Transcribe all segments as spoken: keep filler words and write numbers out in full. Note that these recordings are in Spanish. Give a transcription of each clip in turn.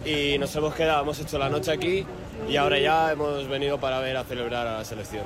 y nos hemos quedado, hemos hecho la noche aquí y ahora ya hemos venido para ver a celebrar a la selección.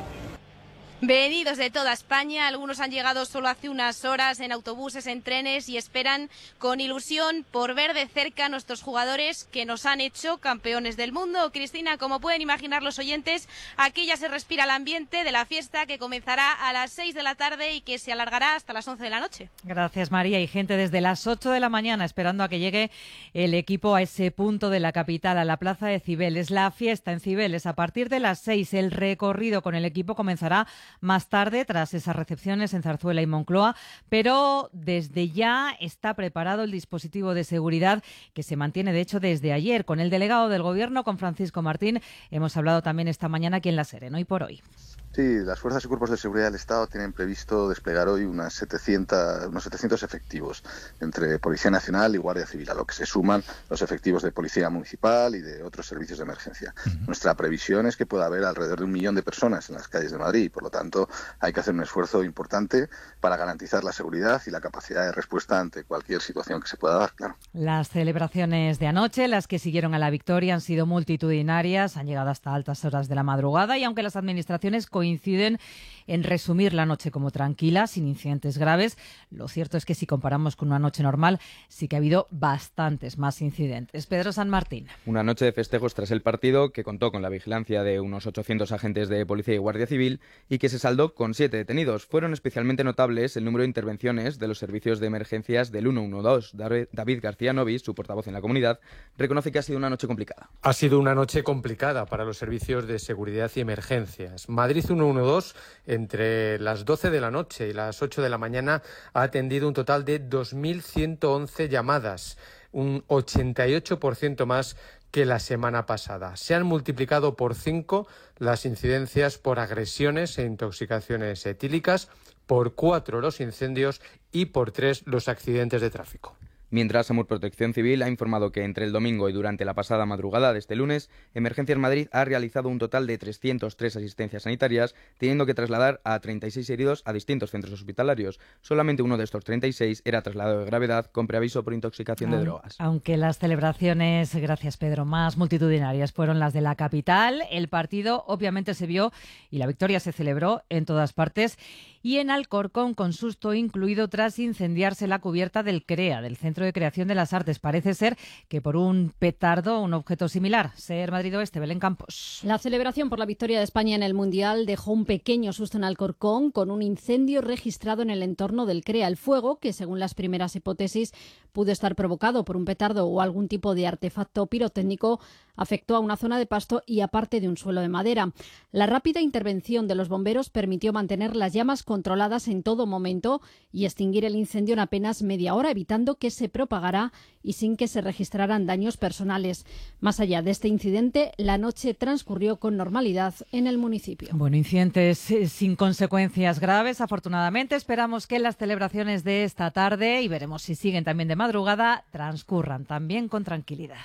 Venidos de toda España, algunos han llegado solo hace unas horas en autobuses, en trenes y esperan con ilusión por ver de cerca a nuestros jugadores que nos han hecho campeones del mundo. Cristina, como pueden imaginar los oyentes, aquí ya se respira el ambiente de la fiesta que comenzará a las seis de la tarde y que se alargará hasta las once de la noche. Gracias, María. Y gente desde las ocho de la mañana esperando a que llegue el equipo a ese punto de la capital, a la plaza de Cibeles. La fiesta en Cibeles a partir de las seis. El recorrido con el equipo comenzará más tarde, tras esas recepciones en Zarzuela y Moncloa, pero desde ya está preparado el dispositivo de seguridad que se mantiene, de hecho, desde ayer. Con el delegado del Gobierno, con Francisco Martín, hemos hablado también esta mañana aquí en La Serena, hoy por hoy. Sí, las fuerzas y cuerpos de seguridad del Estado tienen previsto desplegar hoy unas setecientos, unos setecientos efectivos entre Policía Nacional y Guardia Civil, a lo que se suman los efectivos de Policía Municipal y de otros servicios de emergencia. Uh-huh. Nuestra previsión es que pueda haber alrededor de un millón de personas en las calles de Madrid y, por lo tanto, hay que hacer un esfuerzo importante para garantizar la seguridad y la capacidad de respuesta ante cualquier situación que se pueda dar, claro. Las celebraciones de anoche, las que siguieron a la victoria, han sido multitudinarias, han llegado hasta altas horas de la madrugada y aunque las administraciones coinciden en resumir la noche como tranquila, sin incidentes graves, lo cierto es que si comparamos con una noche normal, sí que ha habido bastantes más incidentes. Pedro San Martín. Una noche de festejos tras el partido que contó con la vigilancia de unos ochocientos agentes de Policía y Guardia Civil y que se saldó con siete detenidos. Fueron especialmente notables el número de intervenciones de los servicios de emergencias del ciento doce. David García Novis, su portavoz en la comunidad, reconoce que ha sido una noche complicada. Ha sido una noche complicada para los servicios de seguridad y emergencias. Madrid ciento doce, entre las doce de la noche y las ocho de la mañana, ha atendido un total de dos mil ciento once llamadas, un ochenta y ocho por ciento más que la semana pasada. Se han multiplicado por cinco las incidencias por agresiones e intoxicaciones etílicas, por cuatro los incendios y por tres los accidentes de tráfico. Mientras, Amur Protección Civil ha informado que entre el domingo y durante la pasada madrugada de este lunes, Emergencias Madrid ha realizado un total de trescientas tres asistencias sanitarias, teniendo que trasladar a treinta y seis heridos a distintos centros hospitalarios. Solamente uno de estos treinta y seis era trasladado de gravedad con preaviso por intoxicación de drogas. Aunque las celebraciones, gracias Pedro, más multitudinarias fueron las de la capital, el partido obviamente se vio y la victoria se celebró en todas partes y en Alcorcón con susto incluido tras incendiarse la cubierta del CREA, del Centro de Creación de las Artes. Parece ser que por un petardo, un objeto similar. Ser Madrid Oeste, Belén Campos. La celebración por la victoria de España en el Mundial dejó un pequeño susto en Alcorcón con un incendio registrado en el entorno del CREA. El fuego, que según las primeras hipótesis pudo estar provocado por un petardo o algún tipo de artefacto pirotécnico, afectó a una zona de pasto y a parte de un suelo de madera. La rápida intervención de los bomberos permitió mantener las llamas controladas en todo momento y extinguir el incendio en apenas media hora, evitando que se propagara y sin que se registraran daños personales. Más allá de este incidente, la noche transcurrió con normalidad en el municipio. Bueno, incidentes sin consecuencias graves. Afortunadamente, esperamos que las celebraciones de esta tarde, y veremos si siguen también de madrugada, transcurran también con tranquilidad.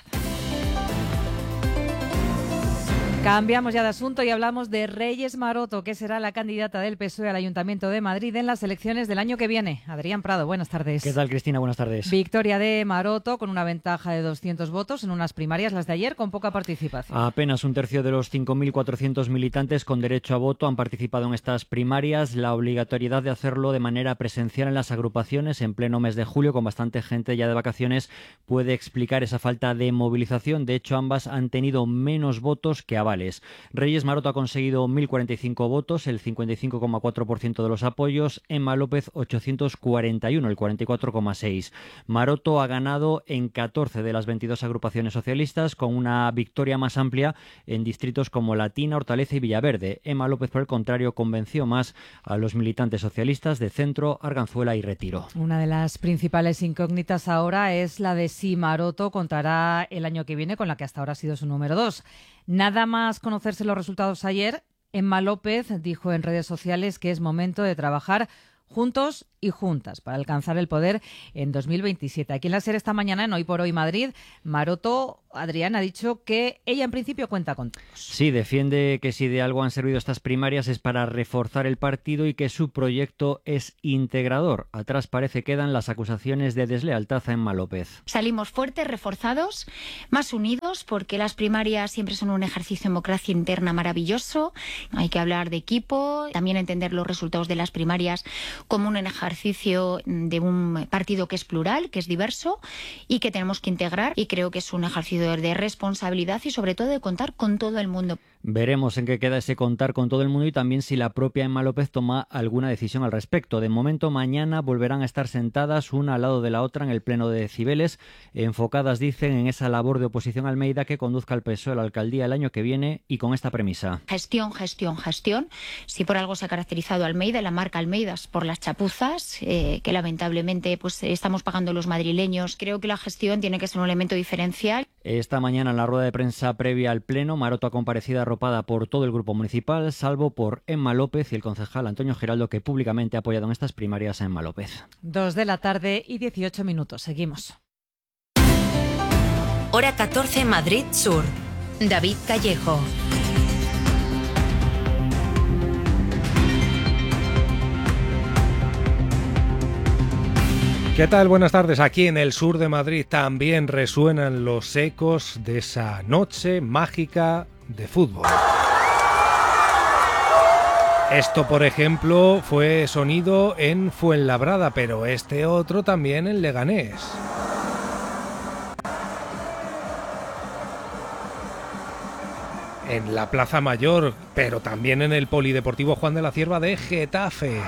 Cambiamos ya de asunto y hablamos de Reyes Maroto, que será la candidata del P S O E al Ayuntamiento de Madrid en las elecciones del año que viene. Adrián Prado, buenas tardes. ¿Qué tal, Cristina? Buenas tardes. Victoria de Maroto con una ventaja de doscientos votos en unas primarias, las de ayer, con poca participación. Apenas un tercio de los cinco mil cuatrocientos militantes con derecho a voto han participado en estas primarias. La obligatoriedad de hacerlo de manera presencial en las agrupaciones en pleno mes de julio, con bastante gente ya de vacaciones, puede explicar esa falta de movilización. De hecho, ambas han tenido menos votos que avales. Reyes Maroto ha conseguido mil cuarenta y cinco votos, el cincuenta y cinco coma cuatro por ciento de los apoyos. Emma López ochocientos cuarenta y uno, el cuarenta y cuatro coma seis por ciento. Maroto ha ganado en catorce de las veintidós agrupaciones socialistas, con una victoria más amplia en distritos como Latina, Hortaleza y Villaverde. Emma López, por el contrario, convenció más a los militantes socialistas de Centro, Arganzuela y Retiro. Una de las principales incógnitas ahora es la de si Maroto contará el año que viene con la que hasta ahora ha sido su número dos. Nada más conocerse los resultados ayer, Emma López dijo en redes sociales que es momento de trabajar juntos y juntas para alcanzar el poder en dos mil veintisiete. Aquí en la SER esta mañana, en Hoy por Hoy Madrid, Maroto, Adrián, ha dicho que ella en principio cuenta con todos. Sí, defiende que si de algo han servido estas primarias es para reforzar el partido y que su proyecto es integrador. Atrás parece quedan las acusaciones de deslealtad a Emma López. Salimos fuertes, reforzados, más unidos, porque las primarias siempre son un ejercicio de democracia interna maravilloso. Hay que hablar de equipo, también entender los resultados de las primarias como un ejercicio de un partido que es plural, que es diverso y que tenemos que integrar, y creo que es un ejercicio de responsabilidad y sobre todo de contar con todo el mundo. Veremos en qué queda ese contar con todo el mundo y también si la propia Emma López toma alguna decisión al respecto. De momento, mañana volverán a estar sentadas una al lado de la otra en el pleno de Cibeles, enfocadas, dicen, en esa labor de oposición a Almeida que conduzca al P S O E a la alcaldía el año que viene y con esta premisa. Gestión, gestión, gestión. Si por algo se ha caracterizado Almeida, la marca Almeida, por las chapuzas, eh, que lamentablemente pues estamos pagando los madrileños. Creo que la gestión tiene que ser un elemento diferencial. Esta mañana en la rueda de prensa previa al pleno, Maroto ha comparecido arropada por todo el grupo municipal, salvo por Emma López y el concejal Antonio Giraldo, que públicamente ha apoyado en estas primarias a Emma López. Dos de la tarde y dieciocho minutos. Seguimos. Hora catorce, Madrid Sur. David Callejo. ¿Qué tal? Buenas tardes. Aquí en el sur de Madrid también resuenan los ecos de esa noche mágica de fútbol. Esto, por ejemplo, fue sonido en Fuenlabrada, pero este otro también en Leganés. En la Plaza Mayor, pero también en el Polideportivo Juan de la Cierva de Getafe.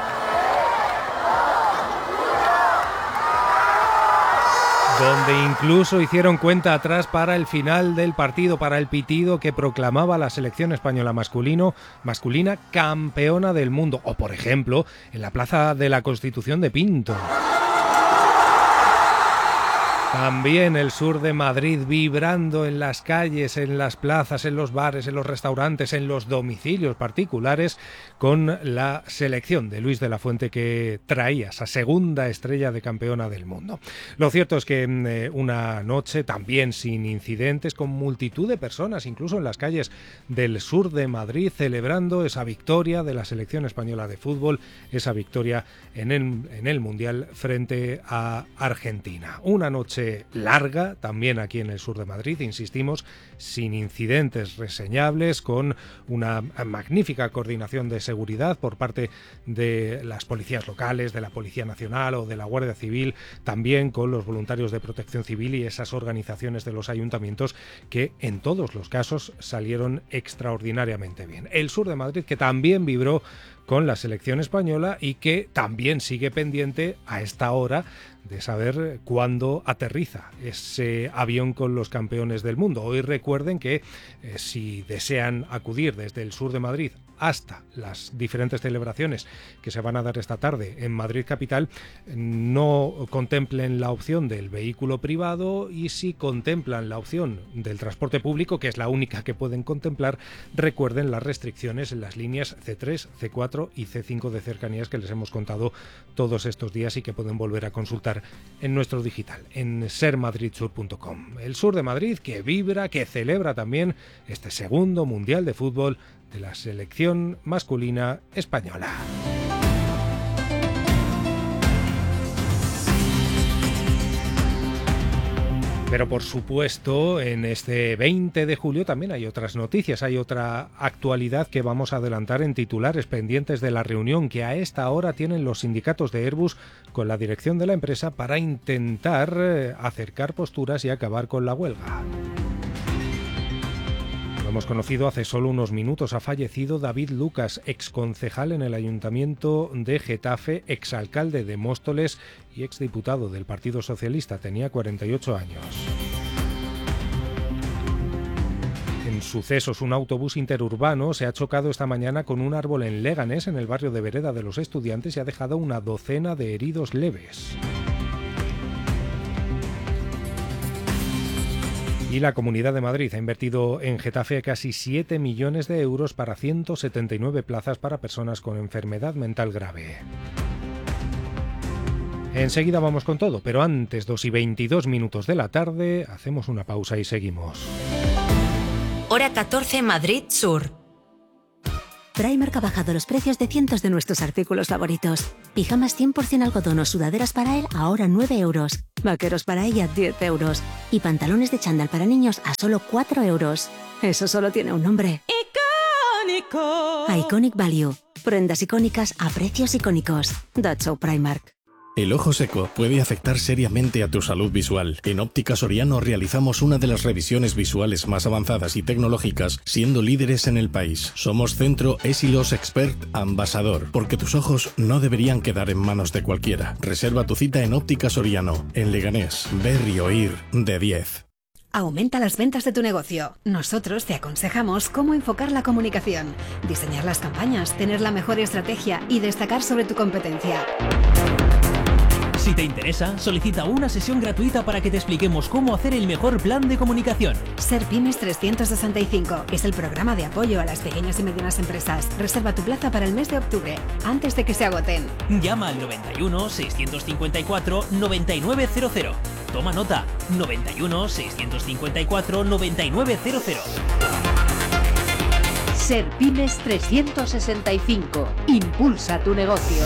Donde incluso hicieron cuenta atrás para el final del partido, para el pitido que proclamaba la selección española masculino, masculina campeona del mundo. O, por ejemplo, en la Plaza de la Constitución de Pinto. También el sur de Madrid vibrando en las calles, en las plazas, en los bares, en los restaurantes, en los domicilios particulares, con la selección de Luis de la Fuente que traía esa segunda estrella de campeona del mundo. Lo cierto es que eh, una noche también sin incidentes, con multitud de personas, incluso en las calles del sur de Madrid, celebrando esa victoria de la selección española de fútbol, esa victoria en el, en el Mundial frente a Argentina. Una noche larga, también aquí en el sur de Madrid, insistimos, sin incidentes reseñables, con una magnífica coordinación de seguridad por parte de las policías locales, de la Policía Nacional o de la Guardia Civil, también con los voluntarios de Protección Civil y esas organizaciones de los ayuntamientos que en todos los casos salieron extraordinariamente bien. El sur de Madrid que también vibró con la selección española y que también sigue pendiente a esta hora de saber cuándo aterriza ese avión con los campeones del mundo. Hoy recuerden que eh, si desean acudir desde el sur de Madrid hasta las diferentes celebraciones que se van a dar esta tarde en Madrid capital, no contemplen la opción del vehículo privado, y si contemplan la opción del transporte público, que es la única que pueden contemplar, recuerden las restricciones en las líneas ce tres, ce cuatro y ce cinco de cercanías que les hemos contado todos estos días y que pueden volver a consultar en nuestro digital, en ser madrid sur punto com. El sur de Madrid que vibra, que celebra también este segundo Mundial de Fútbol de la selección masculina española. Pero por supuesto, en este veinte de julio también hay otras noticias, hay otra actualidad que vamos a adelantar en titulares pendientes de la reunión que a esta hora tienen los sindicatos de Airbus con la dirección de la empresa para intentar acercar posturas y acabar con la huelga. Lo hemos conocido hace solo unos minutos. Ha fallecido David Lucas, exconcejal en el Ayuntamiento de Getafe, exalcalde de Móstoles y exdiputado del Partido Socialista. Tenía cuarenta y ocho años. En sucesos, un autobús interurbano se ha chocado esta mañana con un árbol en Leganés, en el barrio de Vereda de los Estudiantes, y ha dejado una docena de heridos leves. Y la Comunidad de Madrid ha invertido en Getafe casi siete millones de euros para ciento setenta y nueve plazas para personas con enfermedad mental grave. Enseguida vamos con todo, pero antes, dos y veintidós minutos de la tarde, hacemos una pausa y seguimos. Hora catorce, Madrid Sur. Primark ha bajado los precios de cientos de nuestros artículos favoritos. Pijamas cien por ciento algodón o sudaderas para él ahora nueve euros. Vaqueros para ella diez euros. Y pantalones de chándal para niños a solo cuatro euros. Eso solo tiene un nombre. ¡Icónico! Iconic Value. Prendas icónicas a precios icónicos. That's so Primark. El ojo seco puede afectar seriamente a tu salud visual. En Óptica Soriano realizamos una de las revisiones visuales más avanzadas y tecnológicas, siendo líderes en el país. Somos Centro Esilos Expert Ambasador, porque tus ojos no deberían quedar en manos de cualquiera. Reserva tu cita en Óptica Soriano, en Leganés. Ver y oír de diez. Aumenta las ventas de tu negocio. Nosotros te aconsejamos cómo enfocar la comunicación, diseñar las campañas, tener la mejor estrategia y destacar sobre tu competencia. Si te interesa, solicita una sesión gratuita para que te expliquemos cómo hacer el mejor plan de comunicación. SERPymes trescientos sesenta y cinco es el programa de apoyo a las pequeñas y medianas empresas. Reserva tu plaza para el mes de octubre, antes de que se agoten. Llama al noventa y uno, seiscientos cincuenta y cuatro, noventa y nueve cero cero. Toma nota, noventa y uno, seiscientos cincuenta y cuatro, noventa y nueve cero cero. SERPymes trescientos sesenta y cinco. Impulsa tu negocio.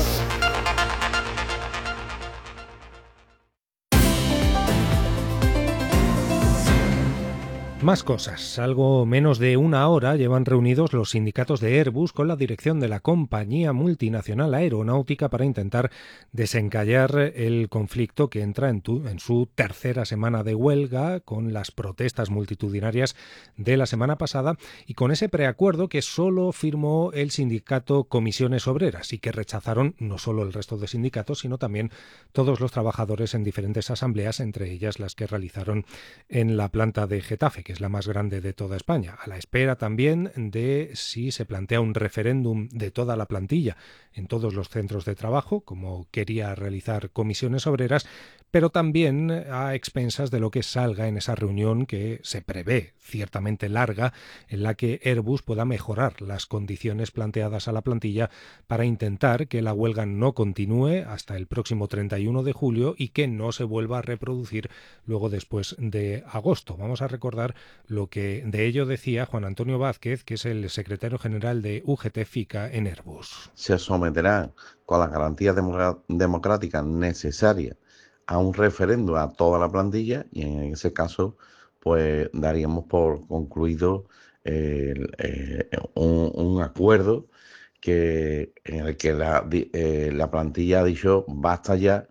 Más cosas. Algo menos de una hora llevan reunidos los sindicatos de Airbus con la dirección de la compañía multinacional aeronáutica para intentar desencallar el conflicto que entra en, tu, en su tercera semana de huelga, con las protestas multitudinarias de la semana pasada y con ese preacuerdo que solo firmó el sindicato Comisiones Obreras y que rechazaron no solo el resto de sindicatos, sino también todos los trabajadores en diferentes asambleas, entre ellas las que realizaron en la planta de Getafe, que es la más grande de toda España, a la espera también de si se plantea un referéndum de toda la plantilla en todos los centros de trabajo, como quería realizar Comisiones Obreras, pero también a expensas de lo que salga en esa reunión que se prevé ciertamente larga, en la que Airbus pueda mejorar las condiciones planteadas a la plantilla para intentar que la huelga no continúe hasta el próximo treinta y uno de julio y que no se vuelva a reproducir luego después de agosto. Vamos a recordar lo que de ello decía Juan Antonio Vázquez, que es el secretario general de U G T FICA en Airbus. Se someterá con las garantías democráticas necesarias a un referéndum a toda la plantilla y en ese caso pues daríamos por concluido eh, eh, un, un acuerdo que en el que la, eh, la plantilla ha dicho basta ya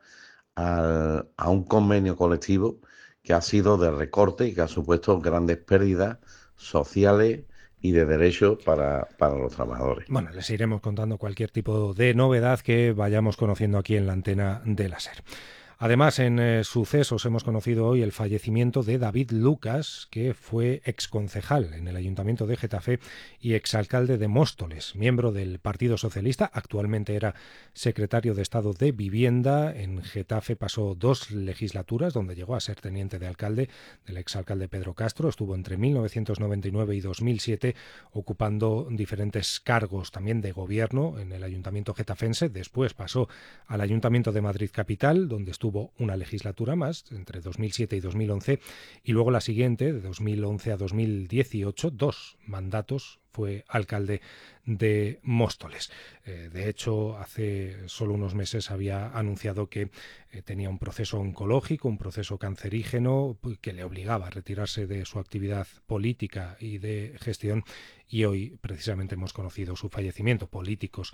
a, a un convenio colectivo que ha sido de recorte y que ha supuesto grandes pérdidas sociales y de derechos para, para los trabajadores. Bueno, les iremos contando cualquier tipo de novedad que vayamos conociendo aquí en la antena de la SER. Además, en eh, sucesos hemos conocido hoy el fallecimiento de David Lucas, que fue exconcejal en el Ayuntamiento de Getafe y exalcalde de Móstoles, miembro del Partido Socialista. Actualmente era secretario de Estado de Vivienda. En Getafe pasó dos legislaturas, donde llegó a ser teniente de alcalde del exalcalde Pedro Castro. Estuvo entre mil novecientos noventa y nueve y dos mil siete ocupando diferentes cargos también de gobierno en el Ayuntamiento getafense. Después pasó al Ayuntamiento de Madrid Capital, donde estuvo una legislatura más, entre dos mil siete y dos mil once, y luego la siguiente, de dos mil once a dos mil dieciocho, dos mandatos, fue alcalde de Móstoles. Eh, de hecho, hace solo unos meses había anunciado que eh, tenía un proceso oncológico, un proceso cancerígeno, que le obligaba a retirarse de su actividad política y de gestión, y hoy precisamente hemos conocido su fallecimiento. Políticos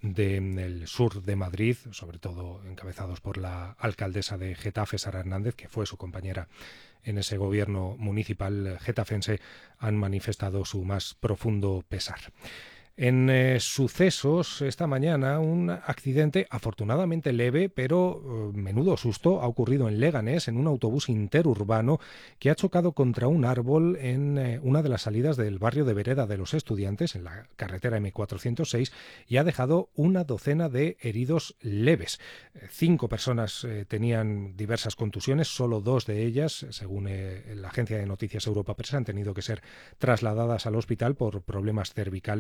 del sur de Madrid, sobre todo encabezados por la alcaldesa de Getafe, Sara Hernández, que fue su compañera en ese gobierno municipal getafense, han manifestado su más profundo pesar. En eh, sucesos, esta mañana un accidente afortunadamente leve, pero eh, menudo susto, ha ocurrido en Leganés, en un autobús interurbano que ha chocado contra un árbol en eh, una de las salidas del barrio de Vereda de los Estudiantes, en la carretera eme cuatrocientos seis, y ha dejado una docena de heridos leves. Eh, cinco personas eh, tenían diversas contusiones, solo dos de ellas, según eh, la agencia de noticias Europa Press, han tenido que ser trasladadas al hospital por problemas cervicales, pero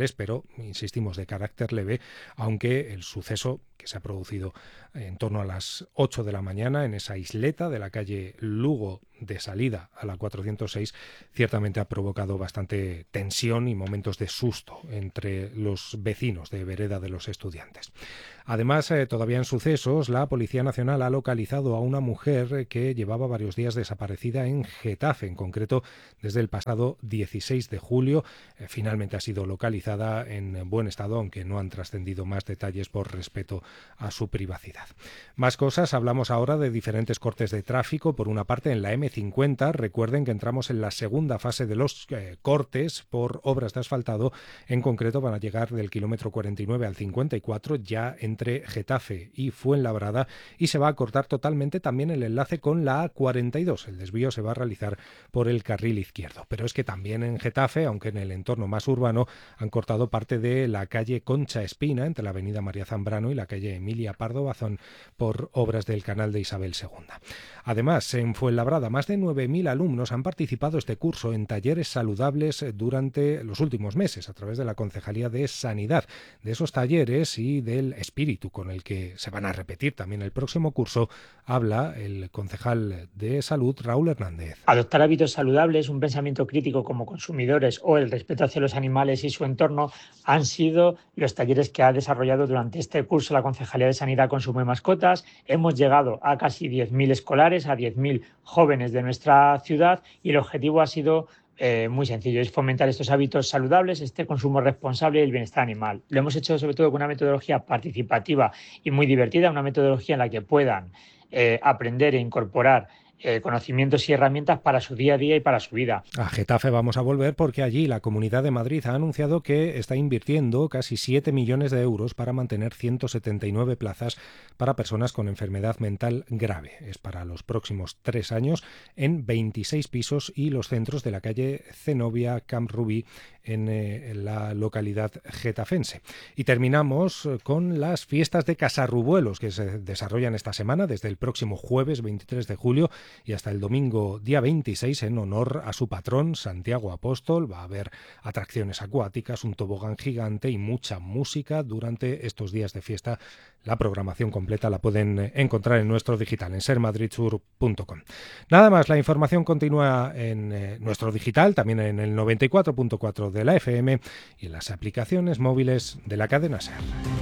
sido, insistimos, de carácter leve, aunque el suceso que se ha producido en torno a las ocho de la mañana en esa isleta de la calle Lugo de salida a la cuatrocientos seis ciertamente ha provocado bastante tensión y momentos de susto entre los vecinos de Vereda de los Estudiantes. Además, eh, todavía en sucesos, la Policía Nacional ha localizado a una mujer que llevaba varios días desaparecida en Getafe, en concreto desde el pasado dieciséis de julio. Eh, finalmente ha sido localizada en buen estado, aunque no han trascendido más detalles por respeto a su privacidad. Más cosas, hablamos ahora de diferentes cortes de tráfico. Por una parte, en la eme cincuenta, recuerden que entramos en la segunda fase de los eh, cortes por obras de asfaltado. En concreto, van a llegar del kilómetro cuarenta y nueve al cincuenta y cuatro, ya entre Getafe y Fuenlabrada, y se va a cortar totalmente también el enlace con la A cuarenta y dos. El desvío se va a realizar por el carril izquierdo. Pero es que también en Getafe, aunque en el entorno más urbano, han cortado parte de la calle Concha Espina, entre la avenida María Zambrano y la calle Emilia Pardo Bazón, por obras del canal de Isabel segunda. Además, en Fuenlabrada, más de nueve mil alumnos han participado este curso en talleres saludables durante los últimos meses, a través de la Concejalía de Sanidad. De esos talleres y del espíritu con el que se van a repetir también el próximo curso, habla el concejal de Salud, Raúl Hernández. Adoptar hábitos saludables, un pensamiento crítico como consumidores o el respeto hacia los animales y su entorno han sido los talleres que ha desarrollado durante este curso la Concejalía de Sanidad, Consumo y Mascotas. Hemos llegado a casi diez mil escolares, a diez mil jóvenes de nuestra ciudad, y el objetivo ha sido eh, muy sencillo, es fomentar estos hábitos saludables, este consumo responsable y el bienestar animal. Lo hemos hecho sobre todo con una metodología participativa y muy divertida, una metodología en la que puedan eh, aprender e incorporar Eh, conocimientos y herramientas para su día a día y para su vida. A Getafe vamos a volver porque allí la Comunidad de Madrid ha anunciado que está invirtiendo casi siete millones de euros para mantener ciento setenta y nueve plazas para personas con enfermedad mental grave. Es para los próximos tres años en veintiséis pisos y los centros de la calle Zenobia, Camp Rubí, en, eh, en la localidad getafense. Y terminamos con las fiestas de Casarrubuelos que se desarrollan esta semana desde el próximo jueves veintitrés de julio y hasta el domingo día veintiséis en honor a su patrón Santiago Apóstol. Va a haber atracciones acuáticas, un tobogán gigante y mucha música durante estos días de fiesta. La programación completa la pueden encontrar en nuestro digital, en ser madrid sur punto com. Nada más, la información continúa en eh, nuestro digital, también en el noventa y cuatro punto cuatro de la F M y en las aplicaciones móviles de la cadena SER.